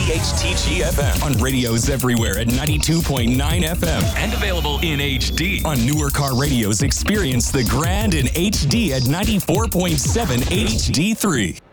WPHTG FM. On radios everywhere at 92.9 FM. And available in HD. On newer car radios, experience the grand in HD at 94.7 HD3.